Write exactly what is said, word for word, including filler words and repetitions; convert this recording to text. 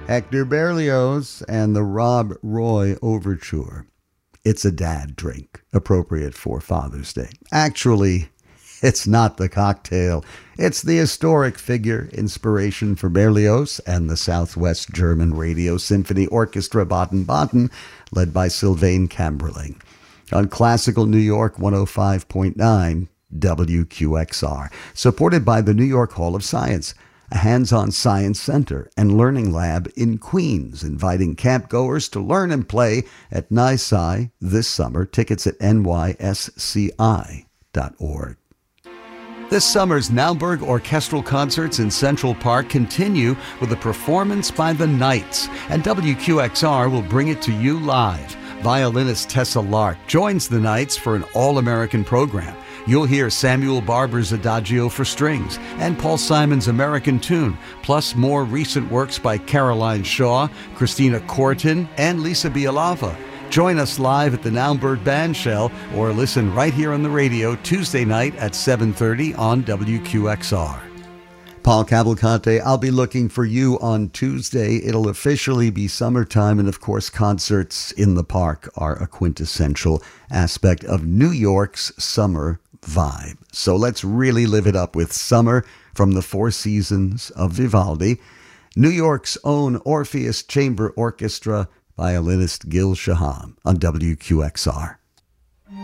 Hector Berlioz and the Rob Roy Overture. It's a dad drink, appropriate for Father's Day. Actually, it's not the cocktail. It's the historic figure, inspiration for Berlioz and the Southwest German Radio Symphony Orchestra Baden-Baden, led by Sylvain Kamberling. On Classical New York one oh five point nine W Q X R, supported by the New York Hall of Science, a hands-on science center and learning lab in Queens, inviting campgoers to learn and play at NYSCI this summer. Tickets at N Y S C I dot org. This summer's Naumburg Orchestral Concerts in Central Park continue with a performance by the Knights, and W Q X R will bring it to you live. Violinist Tessa Lark joins the Knights for an all-American program. You'll hear Samuel Barber's Adagio for strings and Paul Simon's American Tune, plus more recent works by Caroline Shaw, Christina Corton, and Lisa Bialava. Join us live at the Naumburg Bandshell or listen right here on the radio Tuesday night at seven thirty on W Q X R. Paul Cavalcante, I'll be looking for you on Tuesday. It'll officially be summertime, and of course, concerts in the park are a quintessential aspect of New York's summer vibe. So let's really live it up with Summer from the Four Seasons of Vivaldi. New York's own Orpheus Chamber Orchestra, violinist Gil Shaham on W Q X R.